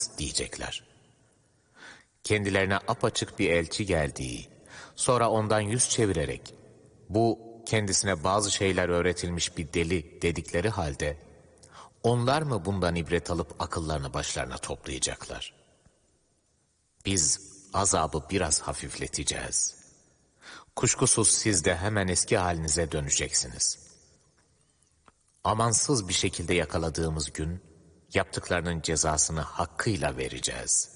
diyecekler. Kendilerine apaçık bir elçi geldiği, sonra ondan yüz çevirerek, bu kendisine bazı şeyler öğretilmiş bir deli dedikleri halde, onlar mı bundan ibret alıp akıllarını başlarına toplayacaklar? Biz azabı biraz hafifleteceğiz. Kuşkusuz siz de hemen eski halinize döneceksiniz. Amansız bir şekilde yakaladığımız gün, yaptıklarının cezasını hakkıyla vereceğiz.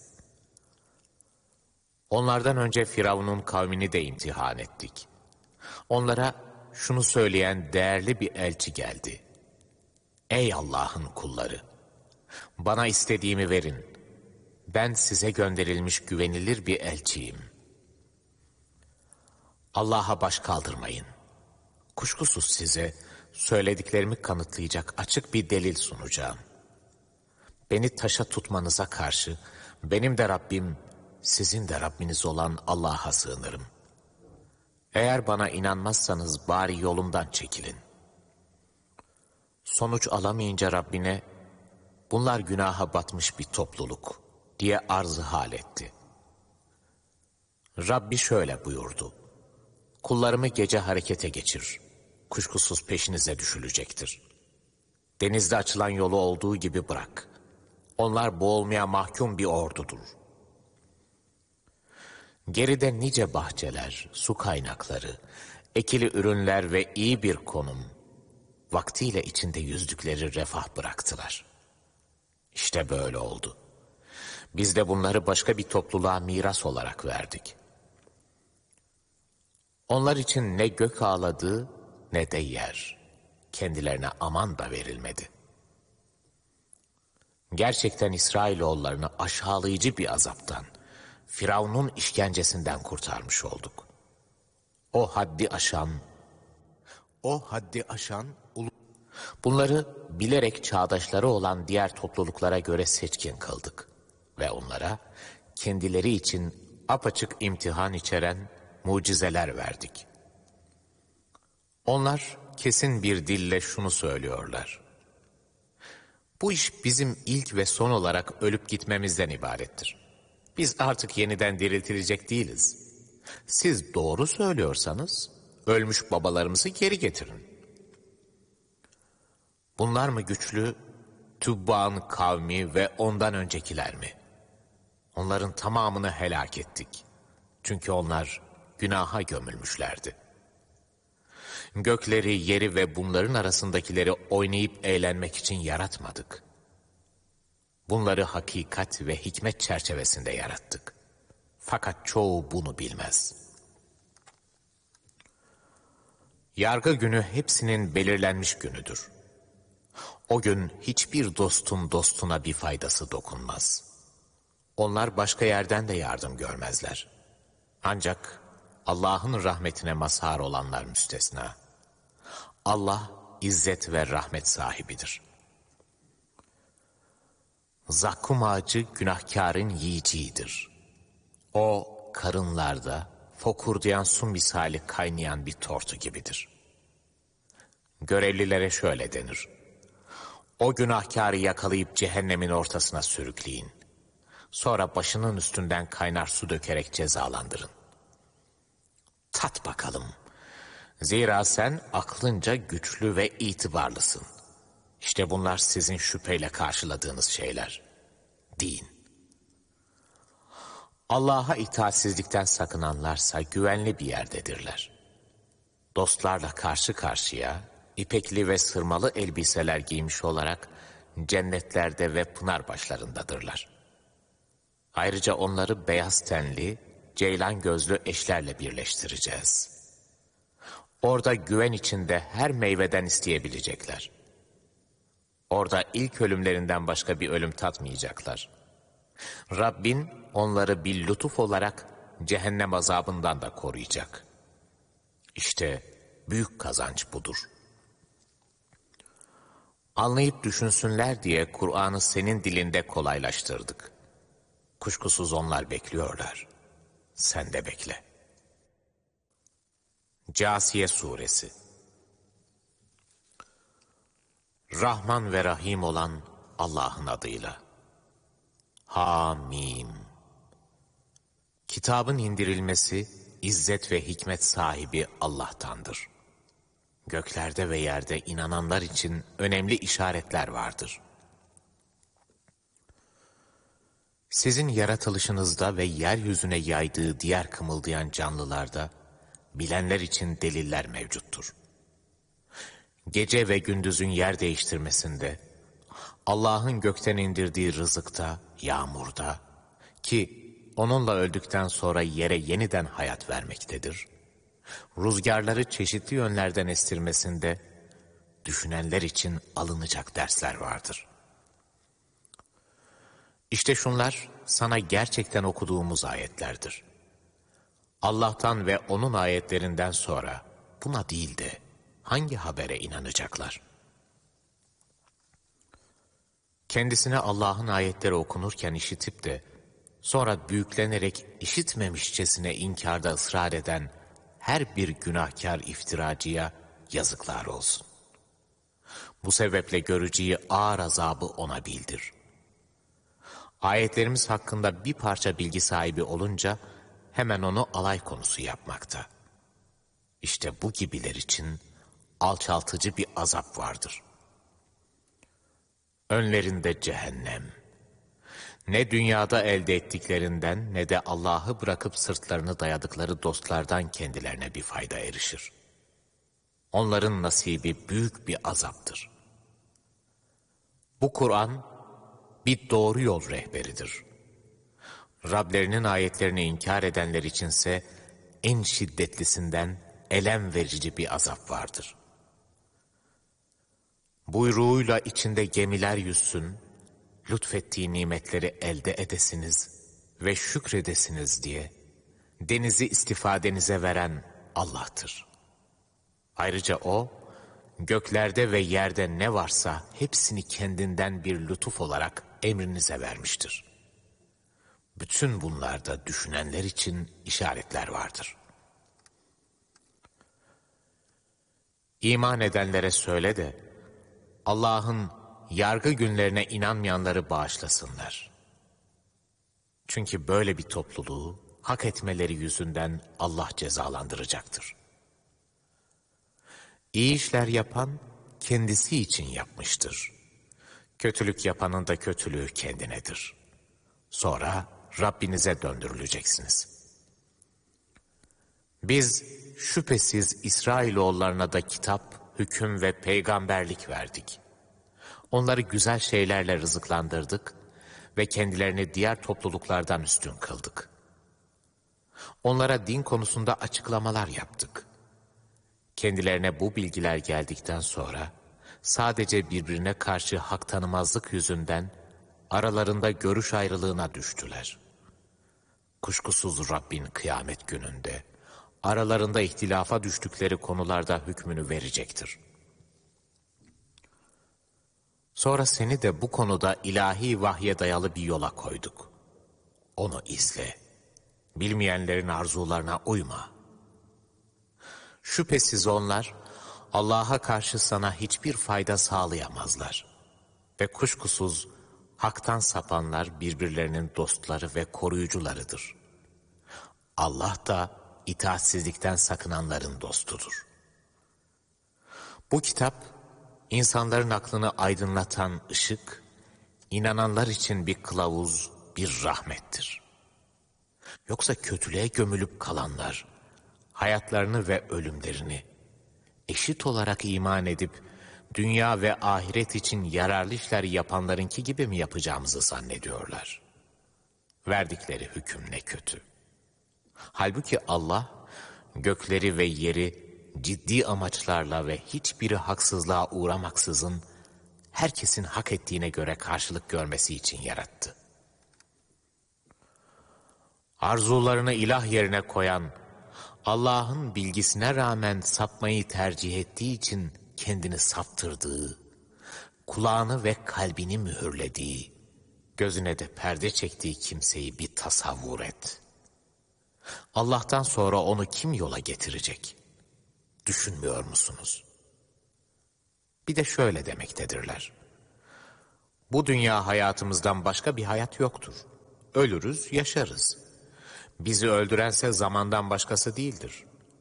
Onlardan önce Firavun'un kavmini de imtihan ettik. Onlara şunu söyleyen değerli bir elçi geldi. Ey Allah'ın kulları! Bana istediğimi verin. Ben size gönderilmiş güvenilir bir elçiyim. Allah'a baş kaldırmayın. Kuşkusuz size söylediklerimi kanıtlayacak açık bir delil sunacağım. Beni taşa tutmanıza karşı benim de Rabbim, sizin de Rabbiniz olan Allah'a sığınırım. Eğer bana inanmazsanız bari yolumdan çekilin. Sonuç alamayınca Rabbine, bunlar günaha batmış bir topluluk diye arzı hal etti. Rabbi şöyle buyurdu. Kullarımı gece harekete geçir. Kuşkusuz peşinize düşülecektir. Denizde açılan yolu olduğu gibi bırak. Onlar boğulmaya mahkum bir ordudur. Geride nice bahçeler, su kaynakları, ekili ürünler ve iyi bir konum, vaktiyle içinde yüzdükleri refah bıraktılar. İşte böyle oldu. Biz de bunları başka bir topluluğa miras olarak verdik. Onlar için ne gök ağladı ne de yer. Kendilerine aman da verilmedi. Gerçekten İsrailoğullarını aşağılayıcı bir azaptan, Firavun'un işkencesinden kurtarmış olduk. O haddi aşan, bunları bilerek çağdaşları olan diğer topluluklara göre seçkin kıldık. Ve onlara kendileri için apaçık imtihan içeren mucizeler verdik. Onlar kesin bir dille şunu söylüyorlar. Bu iş bizim ilk ve son olarak ölüp gitmemizden ibarettir. Biz artık yeniden diriltilecek değiliz. Siz doğru söylüyorsanız ölmüş babalarımızı geri getirin. Bunlar mı güçlü, Tübba'nın kavmi ve ondan öncekiler mi? Onların tamamını helak ettik. Çünkü onlar günaha gömülmüşlerdi. Gökleri, yeri ve bunların arasındakileri oynayıp eğlenmek için yaratmadık. Bunları hakikat ve hikmet çerçevesinde yarattık. Fakat çoğu bunu bilmez. Yargı günü hepsinin belirlenmiş günüdür. O gün hiçbir dostun dostuna bir faydası dokunmaz. Onlar başka yerden de yardım görmezler. Ancak Allah'ın rahmetine mazhar olanlar müstesna. Allah izzet ve rahmet sahibidir. Zakkum ağacı günahkarın yiyeceğidir. O karınlarda fokurdayan su misali kaynayan bir tortu gibidir. Görevlilere şöyle denir. O günahkarı yakalayıp cehennemin ortasına sürükleyin. Sonra başının üstünden kaynar su dökerek cezalandırın. Tat bakalım. Zira sen aklınca güçlü ve itibarlısın. İşte bunlar sizin şüpheyle karşıladığınız şeyler. Din. Allah'a itaatsizlikten sakınanlarsa güvenli bir yerdedirler. Dostlarla karşı karşıya, ipekli ve sırmalı elbiseler giymiş olarak cennetlerde ve pınar başlarındadırlar. Ayrıca onları beyaz tenli, ceylan gözlü eşlerle birleştireceğiz. Orada güven içinde her meyveden isteyebilecekler. Orada ilk ölümlerinden başka bir ölüm tatmayacaklar. Rabbin onları bir lütuf olarak cehennem azabından da koruyacak. İşte büyük kazanç budur. Anlayıp düşünsünler diye Kur'an'ı senin dilinde kolaylaştırdık. Kuşkusuz onlar bekliyorlar. Sen de bekle. Câsiye Suresi. Rahman ve Rahim olan Allah'ın adıyla. Hamim. Kitabın indirilmesi, izzet ve hikmet sahibi Allah'tandır. Göklerde ve yerde inananlar için önemli işaretler vardır. Sizin yaratılışınızda ve yeryüzüne yaydığı diğer kımıldayan canlılarda, bilenler için deliller mevcuttur. Gece ve gündüzün yer değiştirmesinde, Allah'ın gökten indirdiği rızıkta, yağmurda ki onunla öldükten sonra yere yeniden hayat vermektedir. Rüzgarları çeşitli yönlerden estirmesinde, düşünenler için alınacak dersler vardır. İşte şunlar sana gerçekten okuduğumuz ayetlerdir. Allah'tan ve onun ayetlerinden sonra buna değil de hangi habere inanacaklar? Kendisine Allah'ın ayetleri okunurken işitip de sonra büyüklenerek işitmemişçesine inkarda ısrar eden her bir günahkar iftiracıya yazıklar olsun. Bu sebeple göreceği ağır azabı ona bildir. Ayetlerimiz hakkında bir parça bilgi sahibi olunca hemen onu alay konusu yapmakta. İşte bu gibiler için alçaltıcı bir azap vardır. Önlerinde cehennem. Ne dünyada elde ettiklerinden ne de Allah'ı bırakıp sırtlarını dayadıkları dostlardan kendilerine bir fayda erişir. Onların nasibi büyük bir azaptır. Bu Kur'an bir doğru yol rehberidir. Rablerinin ayetlerini inkar edenler içinse en şiddetlisinden elem verici bir azap vardır. Buyruğuyla içinde gemiler yüzsün, lütfettiği nimetleri elde edesiniz ve şükredesiniz diye denizi istifadenize veren Allah'tır. Ayrıca O, göklerde ve yerde ne varsa hepsini kendinden bir lütuf olarak emrinize vermiştir. Bütün bunlarda düşünenler için işaretler vardır. İman edenlere söyle de, Allah'ın yargı günlerine inanmayanları bağışlasınlar. Çünkü böyle bir topluluğu hak etmeleri yüzünden Allah cezalandıracaktır. İyi işler yapan kendisi için yapmıştır. Kötülük yapanın da kötülüğü kendinedir. Sonra Rabbinize döndürüleceksiniz. Biz şüphesiz İsrailoğullarına da kitap, hüküm ve peygamberlik verdik. Onları güzel şeylerle rızıklandırdık ve kendilerini diğer topluluklardan üstün kıldık. Onlara din konusunda açıklamalar yaptık. Kendilerine bu bilgiler geldikten sonra sadece birbirine karşı hak tanımazlık yüzünden aralarında görüş ayrılığına düştüler. Kuşkusuz Rabbin kıyamet gününde aralarında ihtilafa düştükleri konularda hükmünü verecektir. Sonra seni de bu konuda ilahi vahye dayalı bir yola koyduk. Onu izle. Bilmeyenlerin arzularına uyma. Şüphesiz onlar Allah'a karşı sana hiçbir fayda sağlayamazlar. Ve kuşkusuz haktan sapanlar birbirlerinin dostları ve koruyucularıdır. Allah da itaatsizlikten sakınanların dostudur. Bu kitap, insanların aklını aydınlatan ışık, inananlar için bir kılavuz, bir rahmettir. Yoksa kötülüğe gömülüp kalanlar, hayatlarını ve ölümlerini eşit olarak iman edip, dünya ve ahiret için yararlı işler yapanlarınki gibi mi yapacağımızı zannediyorlar? Verdikleri hüküm ne kötü. Halbuki Allah, gökleri ve yeri ciddi amaçlarla ve hiçbiri haksızlığa uğramaksızın, herkesin hak ettiğine göre karşılık görmesi için yarattı. Arzularını ilah yerine koyan, Allah'ın bilgisine rağmen sapmayı tercih ettiği için kendini saptırdığı, kulağını ve kalbini mühürlediği, gözüne de perde çektiği kimseyi bir tasavvur et. Allah'tan sonra onu kim yola getirecek? Düşünmüyor musunuz? Bir de şöyle demektedirler. Bu dünya hayatımızdan başka bir hayat yoktur. Ölürüz, yaşarız. Bizi öldürense zamandan başkası değildir.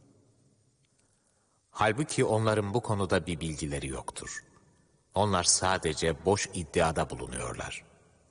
Halbuki onların bu konuda bir bilgileri yoktur. Onlar sadece boş iddiada bulunuyorlar.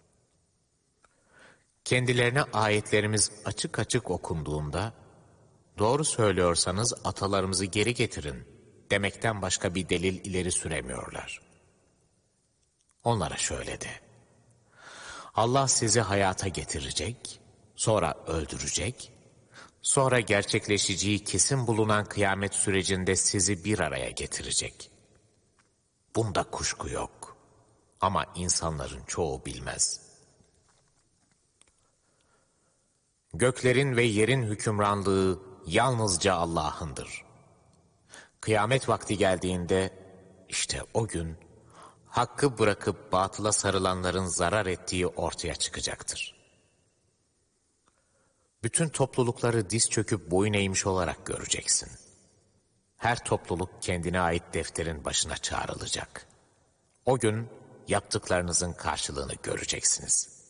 Kendilerine ayetlerimiz açık açık okunduğunda, doğru söylüyorsanız atalarımızı geri getirin demekten başka bir delil ileri süremiyorlar. Onlara şöyle de: Allah sizi hayata getirecek, sonra öldürecek, sonra gerçekleşeceği kesin bulunan kıyamet sürecinde sizi bir araya getirecek. Bunda kuşku yok. Ama insanların çoğu bilmez. Göklerin ve yerin hükümranlığı yalnızca Allah'ındır. Kıyamet vakti geldiğinde, işte o gün, hakkı bırakıp batıla sarılanların zarar ettiği ortaya çıkacaktır. Bütün toplulukları diz çöküp boyun eğmiş olarak göreceksin. Her topluluk kendine ait defterin başına çağrılacak. O gün yaptıklarınızın karşılığını göreceksiniz.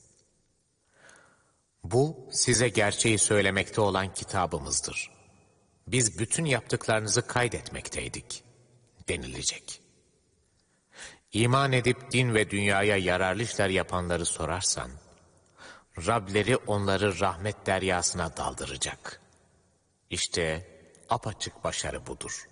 Bu size gerçeği söylemekte olan kitabımızdır. Biz bütün yaptıklarınızı kaydetmekteydik denilecek. İman edip din ve dünyaya yararlı işler yapanları sorarsan, Rableri onları rahmet deryasına daldıracak. İşte apaçık başarı budur.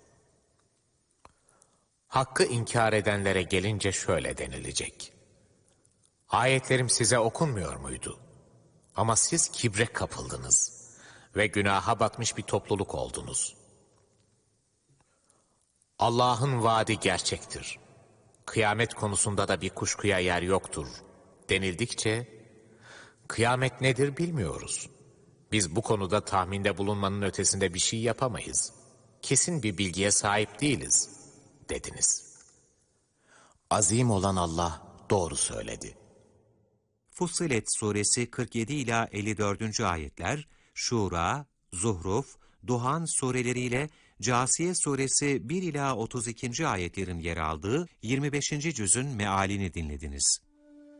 Hakkı inkar edenlere gelince şöyle denilecek: ayetlerim size okunmuyor muydu? Ama siz kibre kapıldınız ve günaha batmış bir topluluk oldunuz. Allah'ın vaadi gerçektir. Kıyamet konusunda da bir kuşkuya yer yoktur denildikçe, kıyamet nedir bilmiyoruz. Biz bu konuda tahminde bulunmanın ötesinde bir şey yapamayız. Kesin bir bilgiye sahip değiliz dediniz. Azim olan Allah doğru söyledi. Fussilet suresi 47 ila 54. ayetler, Şura, Zuhruf, Duhan sureleriyle Câsiye suresi 1 ila 32. ayetlerin yer aldığı 25. cüzün mealini dinlediniz.